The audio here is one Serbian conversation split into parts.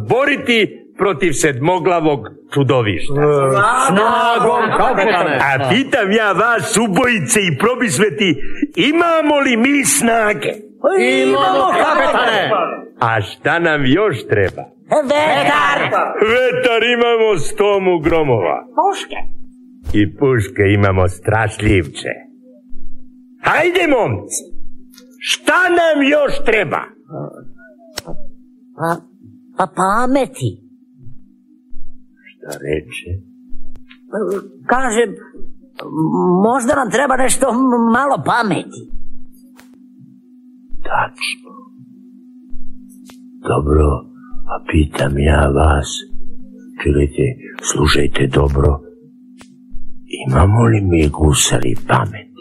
boriti protiv sedmoglavog čudovišta. Snagom, kapetane! A pitam ja vas, ubojice i probisveti, imamo li mi snage? Imamo, kapetane! A šta nam još treba? Vetar! Vetar imamo 100 gromova. Puške! I puške imamo strašljivče. Hajde, momci! Šta nam još treba? Pa pameti. Šta reče? Kažem, možda nam treba nešto malo pameti. Tačno. Dobro, a pitam ja vas, čujte, slušajte dobro, imamo li mi gusari pameti?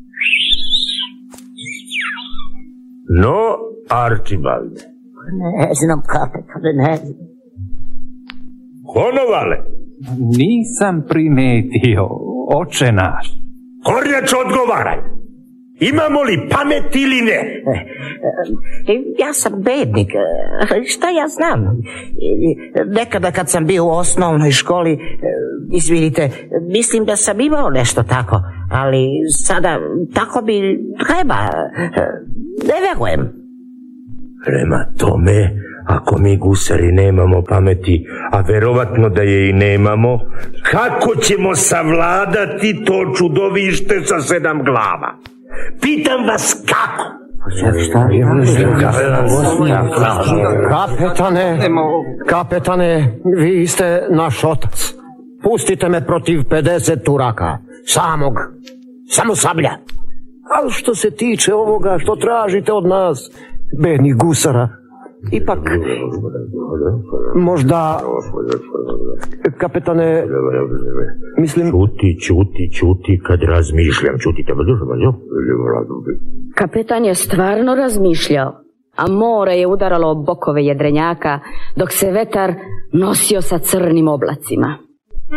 No, Arčibalde. Ne znam, kapetane, ne znam. Konovale? Nisam primetio, oče naš. Kornjač, odgovaraj. Imamo li pamet ili ne? Ja sam bednik, šta ja znam? Nekada kad sam bio u osnovnoj školi, izvinite, mislim da sam imao nešto tako, ali sada tako bi treba, ne verujem. Prema tome, ako mi gusari nemamo pameti, a verovatno da je i nemamo, kako ćemo savladati to čudovište sa 7 glava? Pitam vas kako? Kapetane, vi ste naš otac. Pustite me protiv 50 Turaka. Samog. Samo sablja. Ali što se tiče ovoga što tražite od nas, bednih gusara, ipak možda, kapetane, mislim... Čuti kad razmišljam. Čutite. Kapetan je stvarno razmišljao, a more je udaralo o bokove jedrenjaka, dok se vetar nosio sa crnim oblacima.